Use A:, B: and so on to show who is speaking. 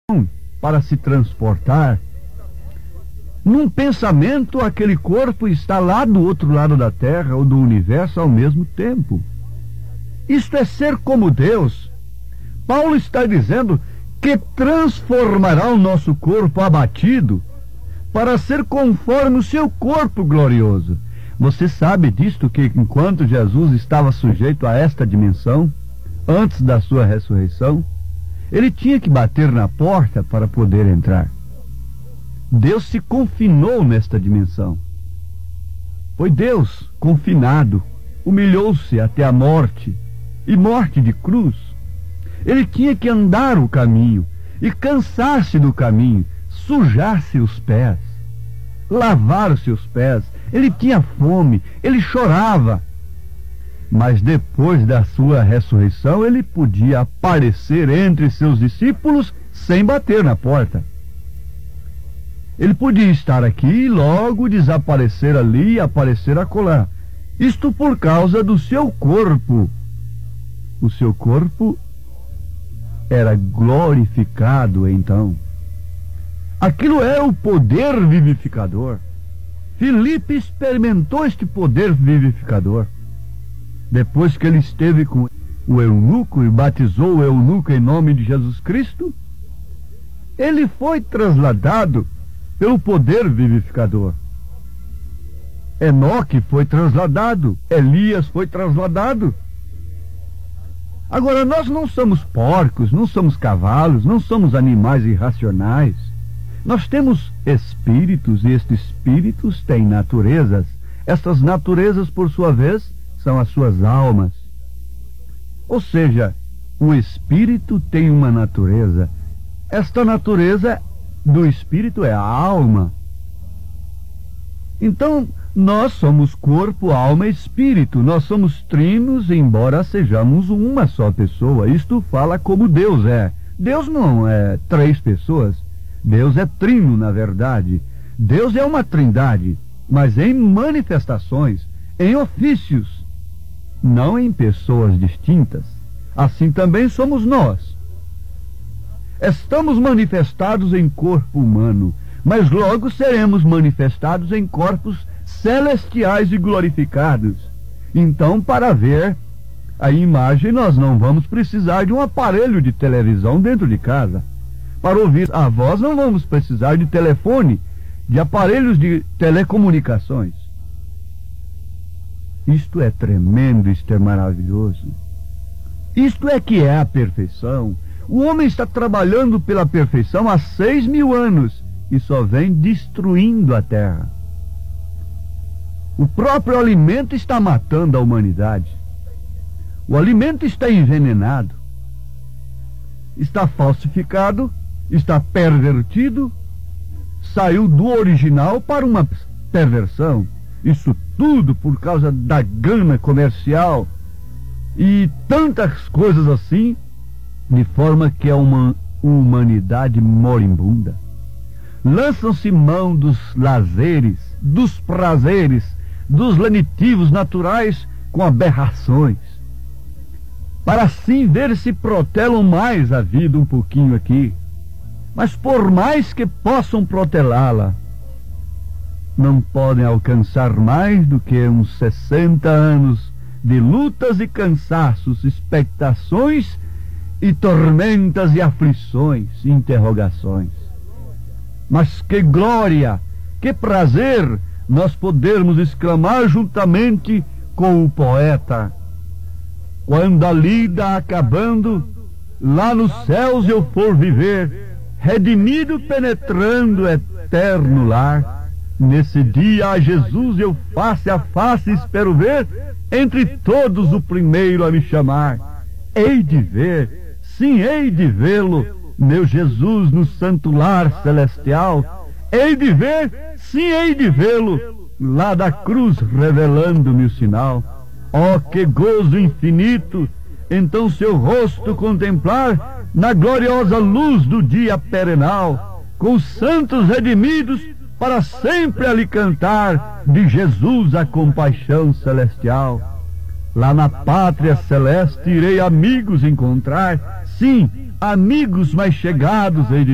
A: para se transportar. Num pensamento, aquele corpo está lá do outro lado da Terra ou do universo ao mesmo tempo. Isto é ser como Deus. Paulo está dizendo que transformará o nosso corpo abatido para ser conforme o seu corpo glorioso. Você sabe disto, que enquanto Jesus estava sujeito a esta dimensão, antes da sua ressurreição, ele tinha que bater na porta para poder entrar. Deus se confinou nesta dimensão. Foi Deus confinado, humilhou-se até a morte, e morte de cruz. Ele tinha que andar o caminho e cansar-se do caminho, sujar-se os pés, lavar os seus pés. Ele tinha fome, ele chorava. Mas depois da sua ressurreição, ele podia aparecer entre seus discípulos sem bater na porta. Ele podia estar aqui e logo desaparecer ali e aparecer acolá. Isto por causa do seu corpo. O seu corpo era glorificado então. Aquilo era o poder vivificador. Filipe experimentou este poder vivificador. Depois que ele esteve com o eunuco e batizou o eunuco em nome de Jesus Cristo, ele foi trasladado pelo poder vivificador. Enoque foi trasladado, Elias foi trasladado. Agora, nós não somos porcos, não somos cavalos, não somos animais irracionais. Nós temos espíritos, e estes espíritos têm naturezas. Estas naturezas, por sua vez, são as suas almas. Ou seja, o espírito tem uma natureza. Esta natureza do espírito é a alma. Então, nós somos corpo, alma e espírito. Nós somos trinos, embora sejamos uma só pessoa. Isto fala como Deus é. Deus não é três pessoas. Deus é trino, na verdade. Deus é uma trindade, mas em manifestações, em ofícios, não em pessoas distintas. Assim também somos nós. Estamos manifestados em corpo humano, mas logo seremos manifestados em corpos celestiais e glorificados. Então, para ver a imagem, nós não vamos precisar de um aparelho de televisão dentro de casa. Para ouvir a voz, não vamos precisar de telefone, de aparelhos de telecomunicações. Isto é tremendo, isto é maravilhoso. Isto é que é a perfeição. O homem está trabalhando pela perfeição há 6.000 anos e só vem destruindo a terra. O próprio alimento está matando a humanidade. O alimento está envenenado, está falsificado, está pervertido, saiu do original para uma perversão. Isso tudo por causa da gana comercial e tantas coisas assim, de forma que é uma humanidade moribunda. Lançam-se mão dos lazeres, dos prazeres, dos lenitivos naturais com aberrações, para assim ver se protelam mais a vida um pouquinho aqui. Mas por mais que possam protelá-la, não podem alcançar mais do que uns 60 anos de lutas e cansaços, expectações e tormentas e aflições e interrogações. Mas que glória, que prazer nós podermos exclamar juntamente com o poeta: quando a lida acabando, lá nos céus eu for viver, redimido penetrando eterno lar, nesse dia a Jesus eu face a face espero ver, entre todos o primeiro a me chamar. Hei de ver, sim, hei de vê-lo, meu Jesus no santo lar celestial. Hei de ver, sim, hei de vê-lo, lá da cruz revelando-me o sinal. Oh, que gozo infinito, então seu rosto contemplar, na gloriosa luz do dia perenal, com os santos redimidos, para sempre ali cantar de Jesus a compaixão celestial. Lá na pátria celeste irei amigos encontrar, sim, amigos mais chegados hei de